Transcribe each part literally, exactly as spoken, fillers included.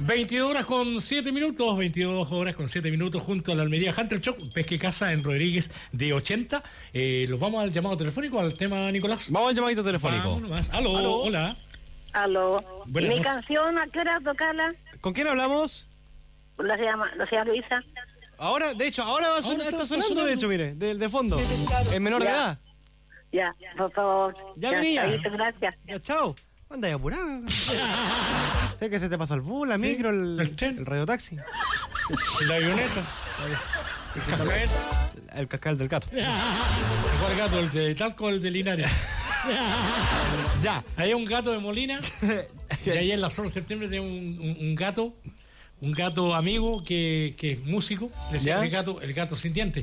veintidós horas con siete minutos, veintidós horas con siete minutos junto a la Almería Hunter Shop, Pesque Casa en Rodríguez de ochenta. Eh, los vamos al llamado telefónico, al tema, Nicolás. Vamos al llamadito telefónico. Vamos nomás. Aló, Aló. hola. Aló. Buenas ¿Mi noches. canción a qué hora tocarla? ¿Con quién hablamos? La se llama, la señora Luisa. Ahora, de hecho, ahora va a sonar, Ahora está- está, está sonando, de sonando. hecho, mire, de, de fondo. Es menor de Ya. edad. Ya, por favor. Ya venía. está bien, gracias. Ya, chao. Anda ya apurado. Sé que se te pasó el bus, la micro, el, el tren. el radiotaxi, La avioneta. El cascabel. el cascal del gato. ¿Cuál gato? El de Talco, el de Linares. Ya. Hay un gato de Molina. Y ahí en la zona de septiembre tiene un, un, un gato. Un gato amigo que, que es músico. Decía ¿Ya? el gato, el gato sin dientes.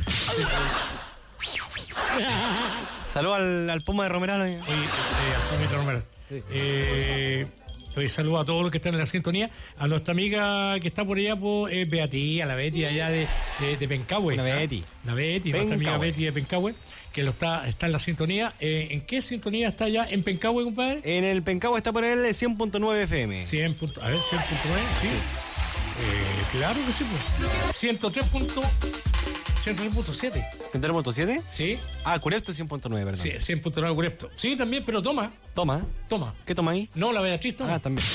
Saludos al, al Puma de Romerano. Oye, eh, Alfonso Romero. Sí. Eh, oye, saludo a todos los que están en la sintonía. A nuestra amiga que está por allá, pues, eh, Beatí, a la Betty allá de, de, de Pencahue. La Betty. La Betty, nuestra amiga Pencahue. Betty de Pencahue, que lo está, está en la sintonía. Eh, ¿En qué sintonía está allá en Pencahue, compadre? En el Pencahue está por el cien punto nueve F M. cien. Punto, a ver, cien punto nueve, sí. Eh, claro que sí, pues. ciento tres punto siete. ¿ciento tres punto siete? Sí, Ah, Curepto cien punto nueve, perdón. sí, cien punto nueve correcto. Sí, también, pero toma, Toma. toma. ¿Qué toma ahí? No, la Beatriz toma. Ah, también.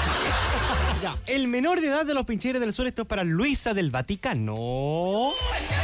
Ya. El menor de edad de los Pincheres del Sur, esto es para Luisa del Vaticano.